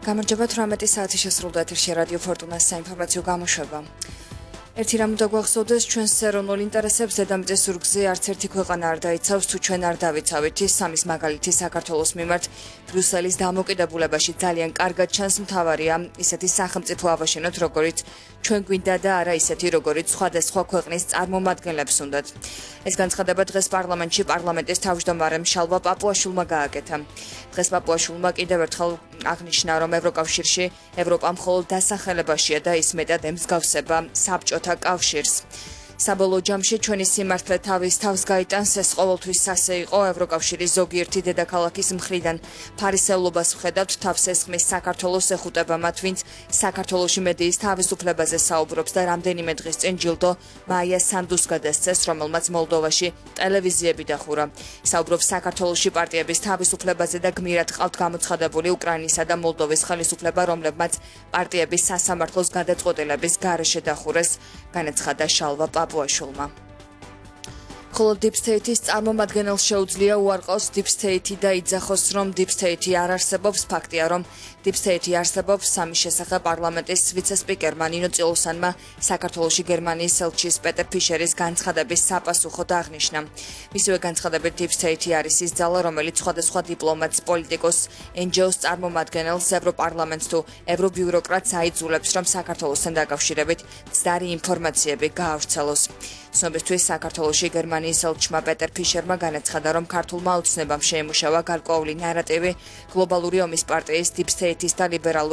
გამარჯობა 18 საათი შესრულდა ეთერში რადიო ფორტუნას საინფორმაციო გამოშვება. ერთი რამ უნდა გვახსოვდეს ჩვენს ეროვნულ ინტერესებს დედამიწის ზურგზე არც ერთი ქვეყანა არ დაიცავს თუ ჩვენ არ დავიცავით ის სამის მაგალითი საქართველოს მიმართ ბრიუსელის დამოკიდებულებაში ძალიან კარგად ჩანს მთავარია ისეთი სახელმწიფო ავაშენოთ როგორიც ჩვენ გვინდა და არა ისეთი როგორიც სხვადასხვა ქვეყნის წარმომადგენლებს უნდათ. ეს განცხადება დღეს პარლამენტში პარლამენტის თავმჯდომარემ შალვა პაპუაშვილმა გააკეთა. დღეს პაპუაშვილმა კიდევ ერთხელ აღნიშნა რომ ევროკავშირში ევროპა მხოლოდ დასახელებაშია და ის მეტად ემსგავსება საბჭოთა კავშირს. საბოლოო ჯამში ჩვენი სიმართლე თავის თავს გაიტანს ეს ყოველთვის ასე იყო ევროკავშირის ზოგიერთი დედაქალაქის მხრიდან ფარისევლობას ვხედავთ თავს ესხმის საქართველოს ეხუტება მათ ვინც საქართველოში მედიის თავისუფლებაზე საუბრობს და რამდენიმე დღის წინ ჯილდო მაია სანდუს გადასცეს რომელმაც მოლდოვაში ტელევიზიები დახურა საუბრობს საქართველოში პარტიების თავისუფლებაზე და გმირად ყავთ გამოცხადებული უკრაინისა და მოლდოვის ხელისუფლება რომლებმაც პარტიების სასამართლოს გადაწყვეტილების გარეშე დახურეს განაცხადა შალვა პაპუაშვილმა. ხოლო Deep State-ის წარმომადგენელს შეუძლია უარყოს Deep State და იძახოს რომ Deep State არ არსებობს ფაქტია რომ Deep State არსებობს სამის შესახებ პარლამენტის ვიცე-სპიკერმა ნინო წილოსანმა საქართველოში გერმანიის ელჩის პეტერ ფიშერის განცხადების საპასუხოდ აღნიშნა. მისივე განცხადებით Deep State არის ის ძალა რომელიც სხვადასხვა დიპლომატს, პოლიტიკოსს, NGO-ს წარმომადგენელს, ევროპარლამენტს თუ ევრობიუროკრატს აიძულებს რომ საქართველოსთან დაკავშირებით მცდარი ინფორმაციები გაავრცელოს. ცნობისთვის საქართველოში გერმანიის ელჩმა პეტერ ფიშერმა განაცხადა რომ ქართულმა ოცნებამ შეიმუშავა გარკვეული ნარატივი გლობალური ომის პარტიის Deep State-ის და ლიბერალურ